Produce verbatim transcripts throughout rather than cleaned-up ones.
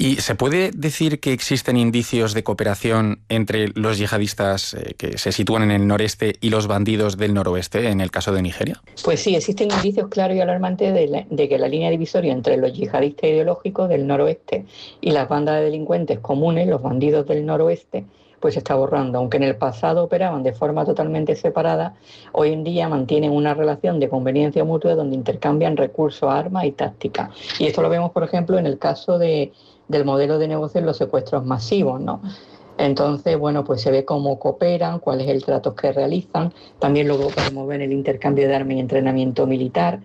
¿Y se puede decir que existen indicios de cooperación entre los yihadistas eh, que se sitúan en el noreste y los bandidos del noroeste, en el caso de Nigeria? Pues sí, existen indicios claros y alarmantes de, la, de que la línea divisoria entre los yihadistas ideológicos del noroeste y las bandas de delincuentes comunes, los bandidos del noroeste, pues se está borrando. Aunque en el pasado operaban de forma totalmente separada, hoy en día mantienen una relación de conveniencia mutua donde intercambian recursos, armas y tácticas. Y esto lo vemos, por ejemplo, en el caso de, del modelo de negocio en los secuestros masivos, ¿no? Entonces, bueno, pues se ve cómo cooperan, cuál es el trato que realizan. También luego podemos ver el intercambio de armas y entrenamiento militar.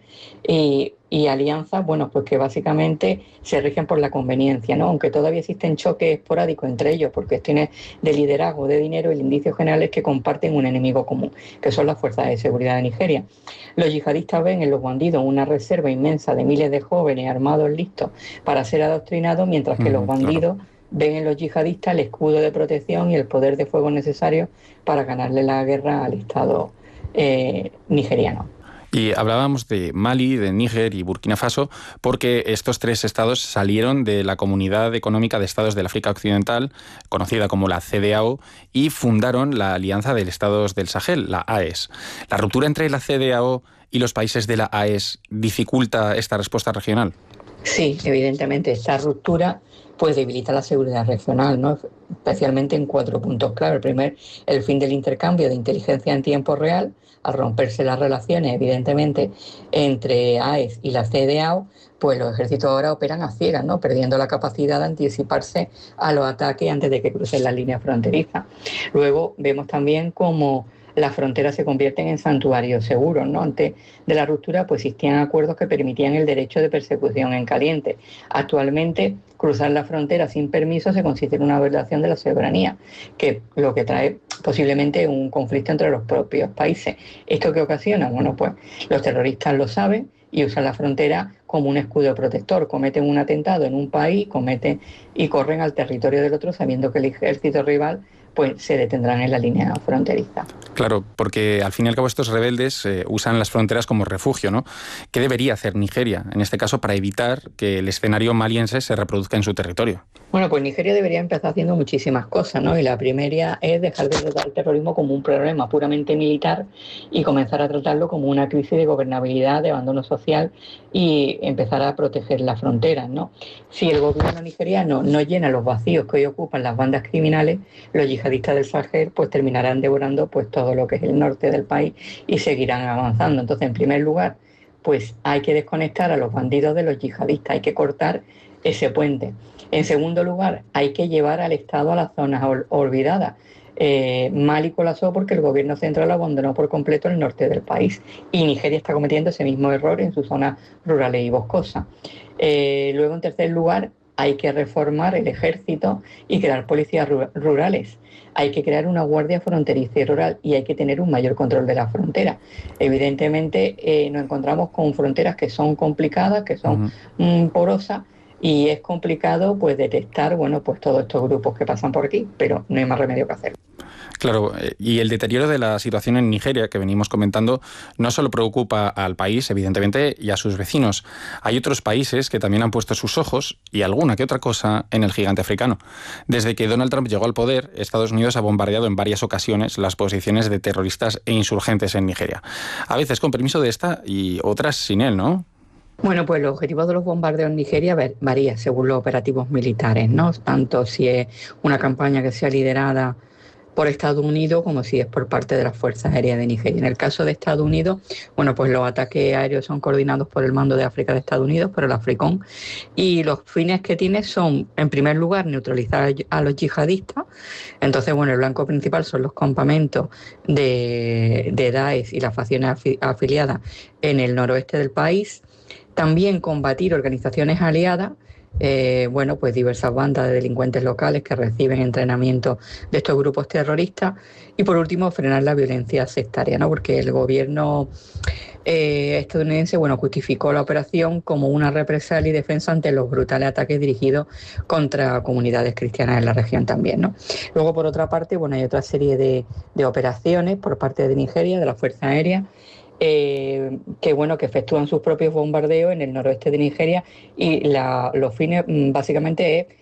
Y, y alianzas, bueno, pues que básicamente se rigen por la conveniencia, ¿no? Aunque todavía existen choques esporádicos entre ellos por cuestiones de liderazgo, de dinero, el indicio general es que comparten un enemigo común, que son las fuerzas de seguridad de Nigeria. Los yihadistas ven en los bandidos una reserva inmensa de miles de jóvenes armados listos para ser adoctrinados, mientras que mm, los bandidos... Claro. ven en los yihadistas el escudo de protección y el poder de fuego necesario para ganarle la guerra al Estado eh, nigeriano. Y hablábamos de Mali, de Níger y Burkina Faso, porque estos tres estados salieron de la Comunidad Económica de Estados del África Occidental, conocida como la C D A O, y fundaron la Alianza de Estados del Sahel, la A E S. ¿La ruptura entre la C D A O y los países de la A E S dificulta esta respuesta regional? Sí, evidentemente, esta ruptura pues debilita la seguridad regional, ¿no? Especialmente en cuatro puntos clave. El primer, el fin del intercambio de inteligencia en tiempo real, al romperse las relaciones, evidentemente, entre A E S y la C D A O, pues los ejércitos ahora operan a ciegas, ¿no? Perdiendo la capacidad de anticiparse a los ataques antes de que crucen las líneas fronterizas. Luego vemos también cómo las fronteras se convierten en santuarios seguros, ¿no? Antes de la ruptura, pues existían acuerdos que permitían el derecho de persecución en caliente. Actualmente, cruzar la frontera sin permiso se considera una violación de la soberanía, que lo que trae posiblemente un conflicto entre los propios países. ¿Esto qué ocasiona? Bueno, pues los terroristas lo saben y usan la frontera como un escudo protector. Cometen un atentado en un país, cometen y corren al territorio del otro sabiendo que el ejército rival pues se detendrán en la línea fronteriza. Claro, porque al fin y al cabo estos rebeldes eh, usan las fronteras como refugio, ¿no? ¿Qué debería hacer Nigeria, en este caso, para evitar que el escenario maliense se reproduzca en su territorio? Bueno, pues Nigeria debería empezar haciendo muchísimas cosas, ¿no? Y la primera es dejar de tratar el terrorismo como un problema puramente militar y comenzar a tratarlo como una crisis de gobernabilidad, de abandono social y empezar a proteger las fronteras, ¿no? Si el gobierno nigeriano no llena los vacíos que hoy ocupan las bandas criminales, los yihadistas del Sahel pues terminarán devorando pues todo lo que es el norte del país y seguirán avanzando. Entonces, en primer lugar, pues hay que desconectar a los bandidos de los yihadistas, hay que cortar ese puente. En segundo lugar, hay que llevar al Estado a las zonas ol- olvidadas. Eh, Mali colapsó porque el gobierno central abandonó por completo el norte del país y Nigeria está cometiendo ese mismo error en sus zonas rurales y boscosas. Eh, luego, en tercer lugar, hay que reformar el ejército y crear policías ru- rurales. Hay que crear una guardia fronteriza y rural y hay que tener un mayor control de la frontera. Evidentemente, eh, nos encontramos con fronteras que son complicadas, que son uh-huh. mm, porosas, y es complicado pues detectar, bueno, pues todos estos grupos que pasan por aquí, pero no hay más remedio que hacer. Claro, y el deterioro de la situación en Nigeria que venimos comentando no solo preocupa al país, evidentemente, y a sus vecinos. Hay otros países que también han puesto sus ojos y alguna que otra cosa en el gigante africano. Desde que Donald Trump llegó al poder, Estados Unidos ha bombardeado en varias ocasiones las posiciones de terroristas e insurgentes en Nigeria. A veces con permiso de esta y otras sin él, ¿no? Bueno, pues los objetivos de los bombardeos en Nigeria varía según los operativos militares, ¿no? Tanto si es una campaña que sea liderada por Estados Unidos como si es por parte de las Fuerzas Aéreas de Nigeria. En el caso de Estados Unidos, bueno, pues los ataques aéreos son coordinados por el Mando de África de Estados Unidos, por el AFRICOM, y los fines que tiene son, en primer lugar, neutralizar a los yihadistas. Entonces, bueno, el blanco principal son los campamentos de, de Daesh y las facciones afi- afiliadas en el noroeste del país. También combatir organizaciones aliadas, eh, bueno, pues diversas bandas de delincuentes locales que reciben entrenamiento de estos grupos terroristas. Y por último, frenar la violencia sectaria, ¿no? Porque el gobierno eh, estadounidense, bueno, justificó la operación como una represalia y defensa ante los brutales ataques dirigidos contra comunidades cristianas en la región también, ¿no? Luego, por otra parte, bueno, hay otra serie de, de operaciones por parte de Nigeria, de la Fuerza Aérea, Eh, que bueno que efectúan sus propios bombardeos en el noroeste de Nigeria y la, los fines básicamente es